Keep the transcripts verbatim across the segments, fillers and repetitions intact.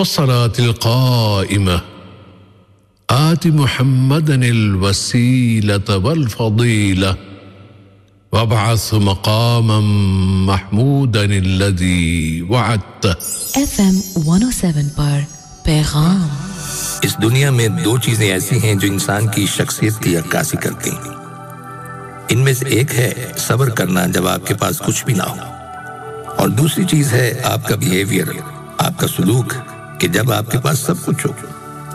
والصلاة القائمة آت محمدا الوسيلة والفضيلة وابعث مقاما محمودا الذي وعدته. F M one oh seven پر پیغام. اس دنیا میں دو چیزیں ایسی ہیں جو انسان کی شخصیت کی عکاسی کرتی ہیں. ان میں سے ایک ہے صبر کرنا جب آپ کے پاس کچھ بھی نہ ہو، اور دوسری چیز ہے آپ کا بیہیویئر، آپ کا سلوک کہ جب آپ کے پاس سب کچھ ہو.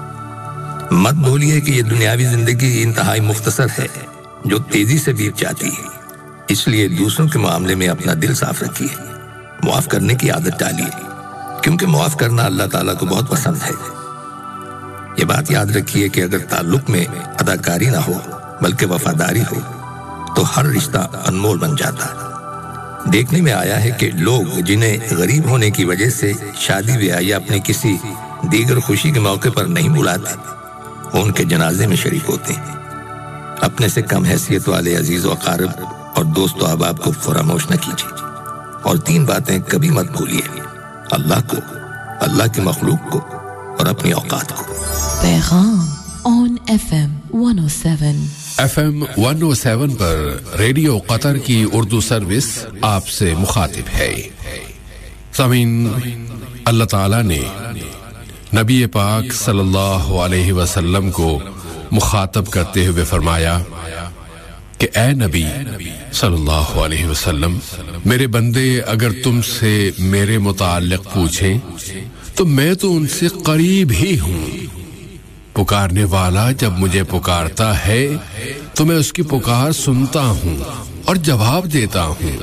مت بھولیے کہ یہ دنیاوی زندگی انتہائی مختصر ہے جو تیزی سے بیت جاتی ہے. اس لیے دوسروں کے معاملے میں اپنا دل صاف رکھیے، معاف کرنے کی عادت ڈالیے، کیونکہ معاف کرنا اللہ تعالیٰ کو بہت پسند ہے. یہ بات یاد رکھیے کہ اگر تعلق میں اداکاری نہ ہو بلکہ وفاداری ہو تو ہر رشتہ انمول بن جاتا ہے. دیکھنے میں آیا ہے کہ لوگ جنہیں غریب ہونے کی وجہ سے شادی بیاہ یا اپنی کسی دیگر خوشی کے موقع پر نہیں بلاتے، وہ ان کے جنازے میں شریک ہوتے ہیں. اپنے سے کم حیثیت والے عزیز و اقارب اور دوست و احباب کو فراموش نہ کیجیے. اور تین باتیں کبھی مت بھولیے: اللہ کو، اللہ کی مخلوق کو اور اپنی اوقات کو. پیغام آن F M one oh seven. F M one oh seven پر ریڈیو قطر کی اردو سروس آپ سے مخاطب ہے. سامعین، اللہ تعالیٰ نے نبی پاک صلی اللہ علیہ وسلم کو مخاطب کرتے ہوئے فرمایا کہ اے نبی صلی اللہ علیہ وسلم، میرے بندے اگر تم سے میرے متعلق پوچھیں تو میں تو ان سے قریب ہی ہوں. پکارنے والا جب مجھے پکارتا ہے تو میں اس کی پکار سنتا ہوں اور جواب دیتا ہوں.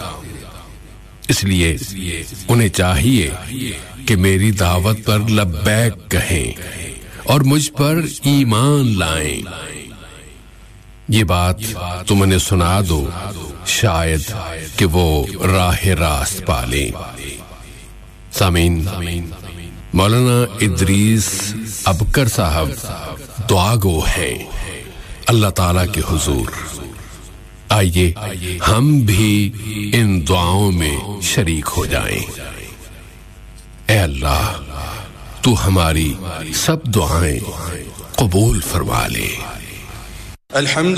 اس لیے انہیں چاہیے کہ میری دعوت پر لبیک کہیں اور مجھ پر ایمان لائیں. یہ بات تم انہیں سنا دو، شاید کہ وہ راہ راست پالیں. سامعین، مولانا ادریس ابکر صاحب دعا گو ہیں اللہ تعالیٰ کے حضور. آئیے ہم بھی ان دعاؤں میں شریک ہو جائیں. اے اللہ، تو ہماری سب دعائیں قبول فرما لے. الحمد